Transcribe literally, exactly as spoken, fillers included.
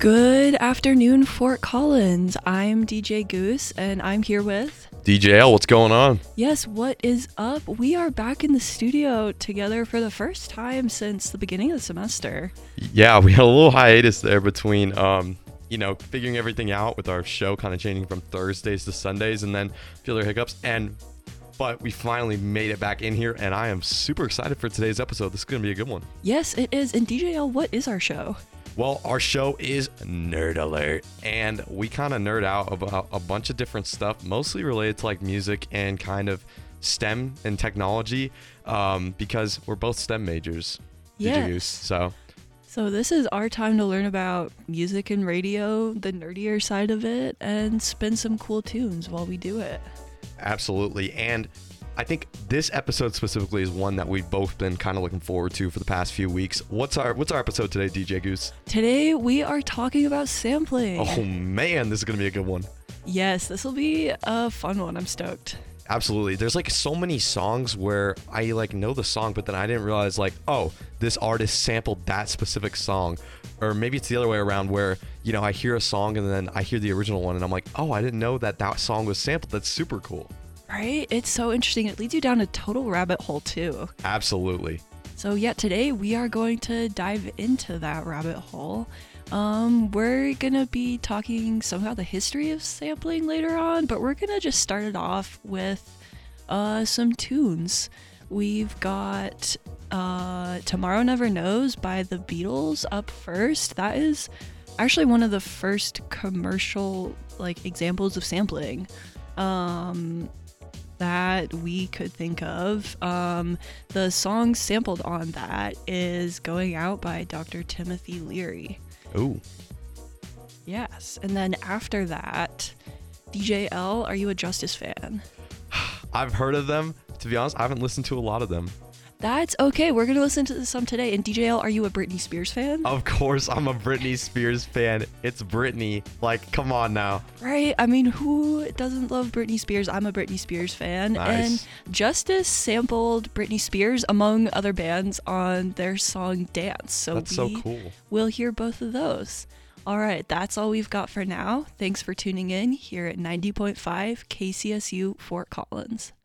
Good afternoon, Fort Collins. I'm D J Goose, and I'm here with... D J L, what's going on? Yes, what is up? We are back in the studio together for the first time since the beginning of the semester. Yeah, we had a little hiatus there between, um, you know, figuring everything out with our show kind of changing from Thursdays to Sundays and then a few other hiccups. And but we finally made it back in here, and I am super excited for today's episode. This is going to be a good one. Yes, it is. And D J L, what is our show? Well, our show is Nerd Alert, and we kind of nerd out about a bunch of different stuff, mostly related to like music and kind of STEM and technology, um, because we're both STEM majors. Yes. D J Goose, so. So this is our time to learn about music and radio, the nerdier side of it, and spin some cool tunes while we do it. Absolutely, and I think this episode specifically is one that we've both been kind of looking forward to for the past few weeks. What's our What's our episode today, D J Goose? Today we are talking about sampling. Oh man, this is gonna be a good one. Yes, this will be a fun one. I'm stoked. Absolutely. There's like so many songs where I like know the song, but then I didn't realize like, oh, this artist sampled that specific song. Or maybe it's the other way around where, you know, I hear a song and then I hear the original one and I'm like, oh, I didn't know that that song was sampled. That's super cool. Right? It's so interesting. It leads you down a total rabbit hole too. Absolutely. So yeah, today we are going to dive into that rabbit hole. Um, we're gonna be talking some about the history of sampling later on, but we're gonna just start it off with uh, some tunes. We've got uh, Tomorrow Never Knows by the Beatles up first. That is actually one of the first commercial like examples of sampling. Um, that we could think of. Um, the song sampled on that is Going Out by Doctor Timothy Leary. Ooh. Yes. And then after that, D J L, are you a Justice fan? I've heard of them. To be honest, I haven't listened to a lot of them. That's okay. We're going to listen to some today. And D J L, are you a Britney Spears fan? Of course, I'm a Britney Spears fan. It's Britney. Like, come on now. Right? I mean, who doesn't love Britney Spears? I'm a Britney Spears fan. Nice. And Justice sampled Britney Spears, among other bands, on their song Dance. So That's we so cool. will hear both of those. All right, that's all we've got for now. Thanks for tuning in here at ninety point five K C S U Fort Collins.